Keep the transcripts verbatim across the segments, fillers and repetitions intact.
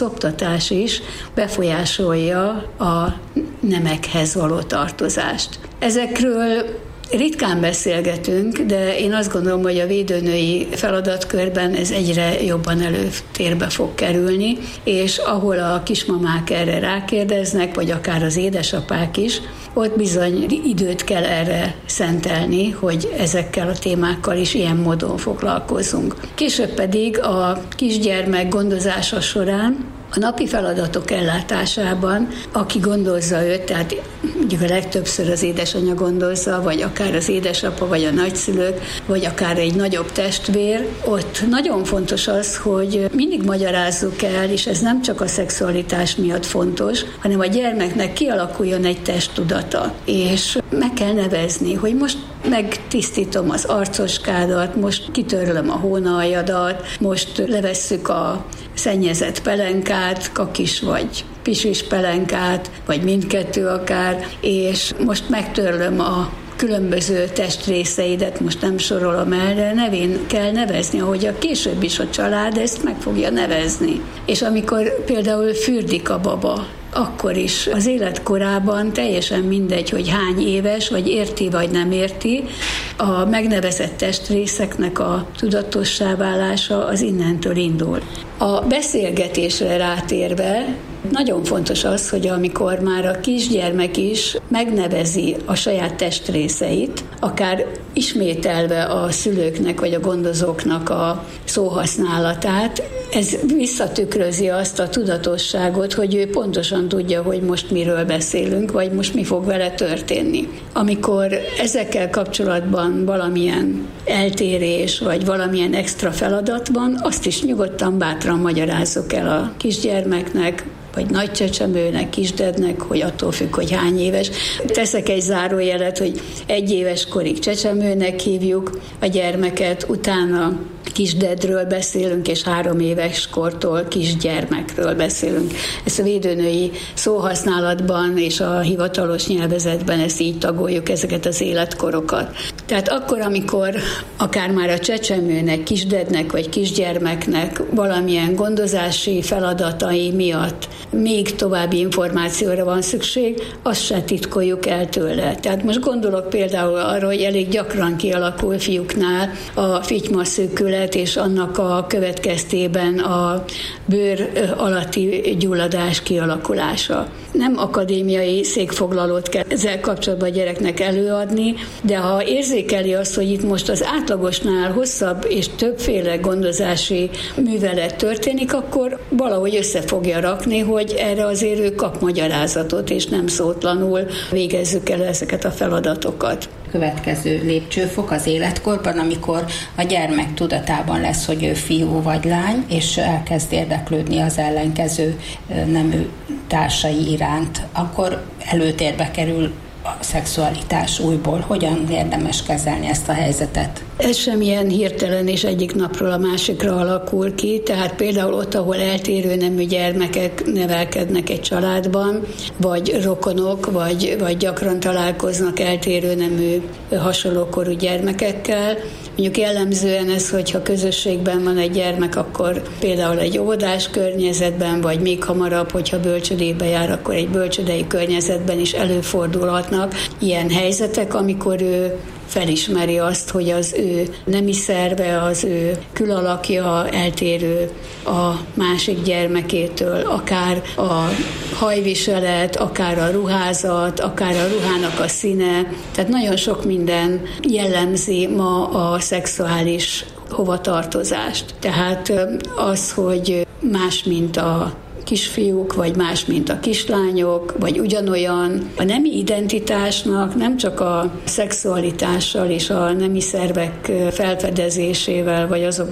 szoptatás is befolyásolja a nemekhez való tartozást. Ezekről ritkán beszélgetünk, de én azt gondolom, hogy a védőnői feladatkörben ez egyre jobban előtérbe fog kerülni, és ahol a kismamák erre rákérdeznek, vagy akár az édesapák is, ott bizony időt kell erre szentelni, hogy ezekkel a témákkal is ilyen módon foglalkozunk. Később pedig a kisgyermek gondozása során a napi feladatok ellátásában, aki gondozza őt, tehát mondjuk a legtöbbször az édesanyja gondozza, vagy akár az édesapa, vagy a nagyszülők, vagy akár egy nagyobb testvér, ott nagyon fontos az, hogy mindig magyarázzuk el, és ez nem csak a szexualitás miatt fontos, hanem a gyermeknek kialakuljon egy testtudata, és meg kell nevezni, hogy most megtisztítom az arcoskádat, most kitörlöm a hónaljadat, most levesszük a szennyezett pelenkát, kakis vagy pisis pelenkát, vagy mindkettő akár, és most megtörlöm a különböző testrészeidet, most nem sorolom el, de nevén kell nevezni, ahogy a később is a család ezt meg fogja nevezni. És amikor például fürdik a baba, akkor is az életkorában teljesen mindegy, hogy hány éves, vagy érti, vagy nem érti, a megnevezett testrészeknek a tudatossá válása az innentől indul. A beszélgetésre rátérve nagyon fontos az, hogy amikor már a kisgyermek is megnevezi a saját testrészeit, akár ismételve a szülőknek vagy a gondozóknak a szóhasználatát, ez visszatükrözi azt a tudatosságot, hogy ő pontosan tudja, hogy most miről beszélünk, vagy most mi fog vele történni. Amikor ezekkel kapcsolatban valamilyen eltérés, vagy valamilyen extra feladat van, azt is nyugodtan, bátran magyarázzuk el a kisgyermeknek, vagy nagy csecsemőnek, kisdednek, hogy attól függ, hogy hány éves. Teszek egy zárójelet, hogy egy éves korig csecsemőnek hívjuk a gyermeket, utána kisdedről beszélünk, és három éves kortól kisgyermekről beszélünk. Ezt a védőnői szóhasználatban és a hivatalos nyelvezetben ezt így tagoljuk, ezeket az életkorokat. Tehát akkor, amikor akár már a csecsemőnek, kisdednek vagy kisgyermeknek valamilyen gondozási feladatai miatt még további információra van szükség, azt se titkoljuk el tőle. Tehát most gondolok például arra, hogy elég gyakran kialakul fiúknál a fitymaszűkület, és annak a következtében a bőr alatti gyulladás kialakulása. Nem akadémiai székfoglalót kell ezzel kapcsolatban a gyereknek előadni, de ha érzékeli azt, hogy itt most az átlagosnál hosszabb és többféle gondozási művelet történik, akkor valahogy össze fogja rakni, hogy erre azért ő kap magyarázatot, és nem szótlanul végezzük el ezeket a feladatokat. Következő lépcsőfok az életkorban, amikor a gyermek tudatában lesz, hogy ő fiú vagy lány, és elkezd érdeklődni az ellenkező nemű társai iránt, akkor előtérbe kerül a szexualitás újból. Hogyan érdemes kezelni ezt a helyzetet? Ez sem ilyen hirtelen és egyik napról a másikra alakul ki, tehát például ott, ahol eltérő nemű gyermekek nevelkednek egy családban, vagy rokonok, vagy, vagy gyakran találkoznak eltérő nemű hasonlókorú gyermekekkel. Mondjuk jellemzően ez, hogyha közösségben van egy gyermek, akkor például egy óvodás környezetben, vagy még hamarabb, hogyha bölcsödébe jár, akkor egy bölcsödei környezetben is előfordulhatnak ilyen helyzetek, amikor ő felismeri azt, hogy az ő nemi szerve, az ő külalakja eltérő a másik gyermekétől, akár a hajviselet, akár a ruházat, akár a ruhának a színe. Tehát nagyon sok minden jellemzi ma a szexuális hovatartozást. Tehát az, hogy más, mint a kisfiúk, vagy más, mint a kislányok, vagy ugyanolyan. A nemi identitásnak nem csak a szexualitással és a nemi szervek felfedezésével, vagy azok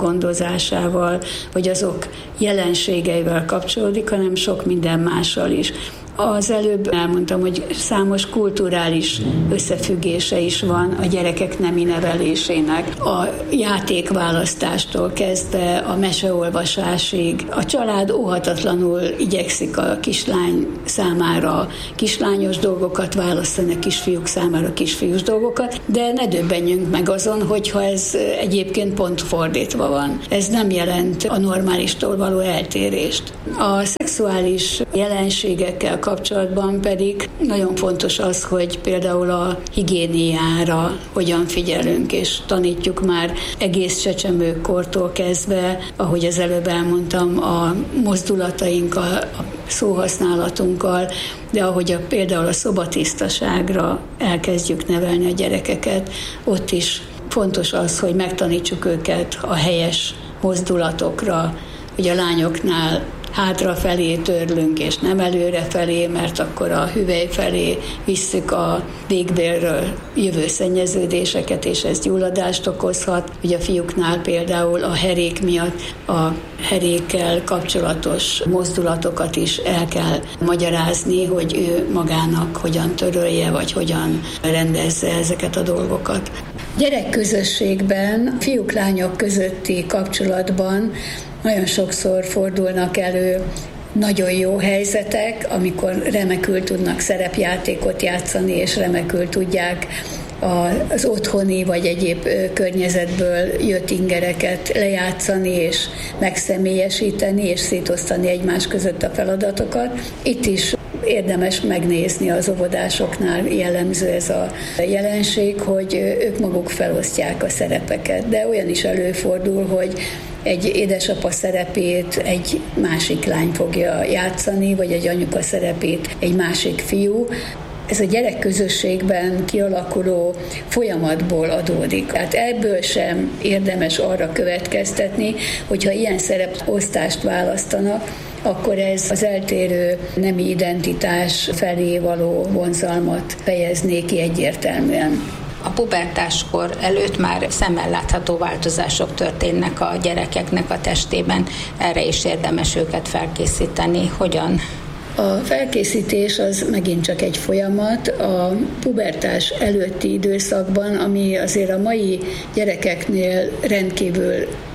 gondozásával, vagy azok jelenségeivel kapcsolódik, hanem sok minden mással is. Az előbb elmondtam, hogy számos kulturális összefüggése is van a gyerekek nemi nevelésének. A játékválasztástól kezdve a meseolvasásig. A család óhatatlanul igyekszik a kislány számára kislányos dolgokat választani, a kisfiúk számára kisfiús dolgokat, de ne döbbenjünk meg azon, hogyha ez egyébként pont fordítva van. Ez nem jelent a normálistól való eltérést. A szexuális jelenségekkel kapcsolatban pedig nagyon fontos az, hogy például a higiéniára hogyan figyelünk, és tanítjuk már egész csecsemőkortól kezdve, ahogy az előbb elmondtam, a mozdulatainkkal, a szóhasználatunkkal, de ahogy a, például a szobatisztaságra elkezdjük nevelni a gyerekeket, ott is fontos az, hogy megtanítsuk őket a helyes mozdulatokra, hogy a lányoknál hátrafelé törlünk, és nem előre felé, mert akkor a hüvely felé visszük a végbélről jövő szennyeződéseket, és ez gyulladást okozhat. Ugye a fiúknál például a herék miatt a herékkel kapcsolatos mozdulatokat is el kell magyarázni, hogy ő magának hogyan törölje, vagy hogyan rendezze ezeket a dolgokat. Gyerekközösségben, fiúk-lányok közötti kapcsolatban nagyon sokszor fordulnak elő nagyon jó helyzetek, amikor remekül tudnak szerepjátékot játszani, és remekül tudják az otthoni vagy egyéb környezetből jött ingereket lejátszani, és megszemélyesíteni, és szétosztani egymás között a feladatokat. Itt is érdemes megnézni az óvodásoknál, jellemző ez a jelenség, hogy ők maguk felosztják a szerepeket, de olyan is előfordul, hogy egy édesapa szerepét egy másik lány fogja játszani, vagy egy anyuka szerepét egy másik fiú. Ez a gyerekközösségben kialakuló folyamatból adódik. Tehát ebből sem érdemes arra következtetni, hogyha ilyen szereposztást választanak, akkor ez az eltérő nemi identitás felé való vonzalmat fejezné ki egyértelműen. A pubertáskor előtt már szemmel látható változások történnek a gyerekeknek a testében. Erre is érdemes őket felkészíteni. Hogyan? A felkészítés az megint csak egy folyamat. A pubertás előtti időszakban, ami azért a mai gyerekeknél rendkívül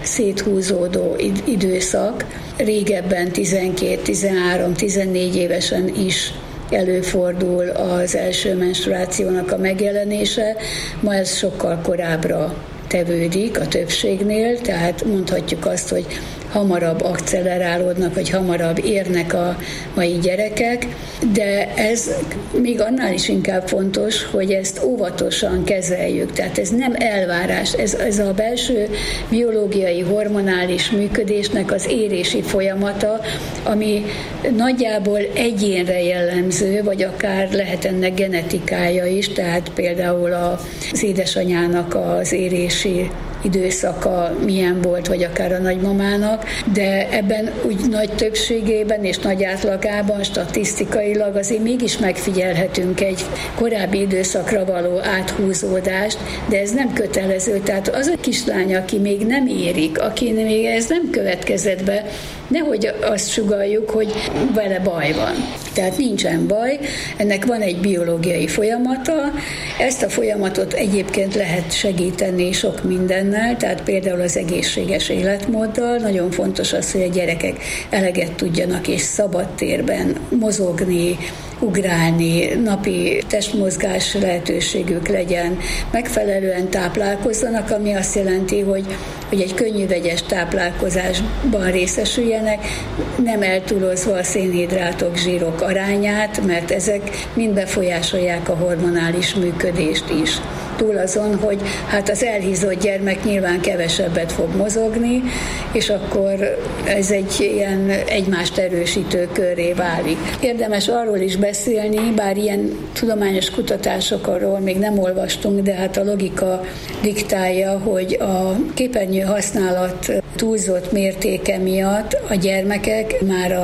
széthúzódó időszak, régebben tizenkét, tizenhárom, tizennégy évesen is előfordul az első menstruációnak a megjelenése, ma ez sokkal korábbra tevődik a többségnél, tehát mondhatjuk azt, hogy hamarabb akcelerálódnak, vagy hamarabb érnek a mai gyerekek, de ez még annál is inkább fontos, hogy ezt óvatosan kezeljük. Tehát ez nem elvárás, ez, ez a belső biológiai, hormonális működésnek az érési folyamata, ami nagyjából egyénre jellemző, vagy akár lehet ennek genetikája is, tehát például az édesanyának az érési időszaka milyen volt, vagy akár a nagymamának, de ebben úgy nagy többségében és nagy átlagában statisztikailag azért mégis megfigyelhetünk egy korábbi időszakra való áthúzódást, de ez nem kötelező. Tehát az a kislány, aki még nem érik, aki még ez nem következett be, nehogy azt sugalljuk, hogy vele baj van. Tehát nincsen baj, ennek van egy biológiai folyamata, ezt a folyamatot egyébként lehet segíteni sok mindennel, tehát például az egészséges életmóddal. Nagyon fontos az, hogy a gyerekek eleget tudjanak és szabad térben mozogni, ugrálni, napi testmozgás lehetőségük legyen, megfelelően táplálkozzanak, ami azt jelenti, hogy, hogy egy könnyű vegyes táplálkozásban részesüljenek, nem eltúlozva a szénhidrátok, zsírok arányát, mert ezek mind befolyásolják a hormonális működést is. Túl azon, hogy hát az elhízott gyermek nyilván kevesebbet fog mozogni, és akkor ez egy ilyen egymást erősítő körré válik. Érdemes arról is beszélni, bár ilyen tudományos kutatásokról még nem olvastunk, de hát a logika diktálja, hogy a képernyő használat túlzott mértéke miatt a gyermekek már a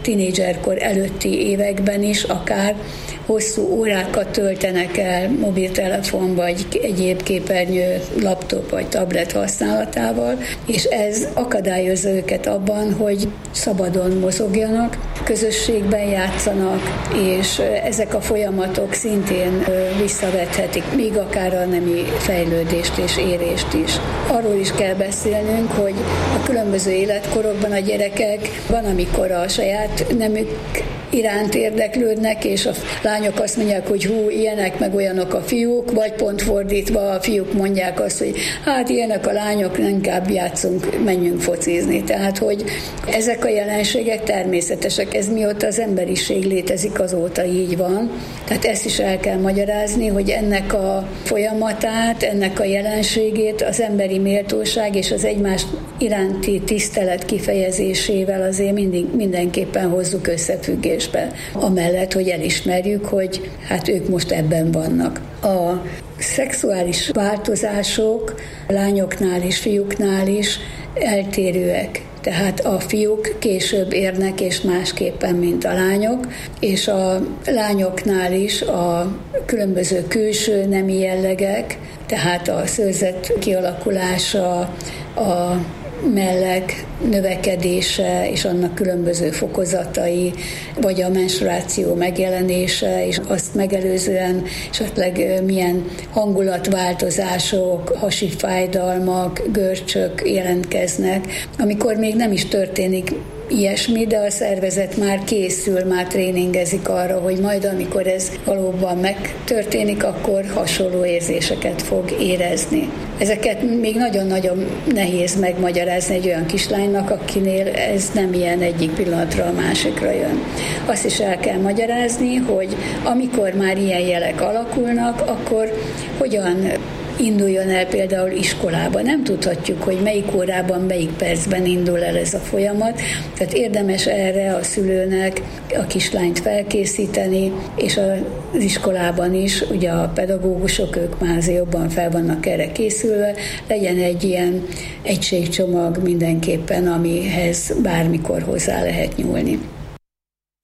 tinédzserkor előtti években is akár hosszú órákat töltenek el mobiltelefon vagy egyéb képernyő, laptop vagy tablet használatával, és ez akadályozza őket abban, hogy szabadon mozogjanak, közösségben játszanak, és ezek a folyamatok szintén visszavethetik még akár a nemi fejlődést és érést is. Arról is kell beszélnünk, hogy a különböző életkorokban a gyerekek van, amikor a saját nemük iránt érdeklődnek, és a lányok azt mondják, hogy hú, ilyenek meg olyanok a fiúk, vagy pont fordítva a fiúk mondják azt, hogy hát ilyenek a lányok, inkább játszunk, menjünk focizni. Tehát, hogy ezek a jelenségek természetesek, ez mióta az emberiség létezik, azóta így van. Tehát ezt is el kell magyarázni, hogy ennek a folyamatát, ennek a jelenségét az emberi méltóság és az egymás iránti tisztelet kifejezésével azért mindig, mindenképpen hozzuk összefüggésbe. Amellett, hogy elismerjük, hogy hát ők most ebben vannak. A szexuális változások lányoknál és fiúknál is eltérőek. Tehát a fiúk később érnek, és másképpen, mint a lányok, és a lányoknál is a különböző külső nemi jellegek, tehát a szőrzet kialakulása, a mellek növekedése és annak különböző fokozatai, vagy a menstruáció megjelenése, és azt megelőzően esetleg milyen hangulatváltozások, hasi fájdalmak, görcsök jelentkeznek, amikor még nem is történik ilyesmi, de a szervezet már készül, már tréningezik arra, hogy majd amikor ez valóban megtörténik, akkor hasonló érzéseket fog érezni. Ezeket még nagyon-nagyon nehéz megmagyarázni egy olyan kislánynak, akinél ez nem ilyen egyik pillanatra a másikra jön. Azt is el kell magyarázni, hogy amikor már ilyen jelek alakulnak, akkor hogyan induljon el például iskolába. Nem tudhatjuk, hogy melyik órában, melyik percben indul el ez a folyamat, tehát érdemes erre a szülőnek a kislányt felkészíteni, és az iskolában is, ugye a pedagógusok, ők már azért jobban fel vannak erre készülve, legyen egy ilyen egységcsomag mindenképpen, amihez bármikor hozzá lehet nyúlni.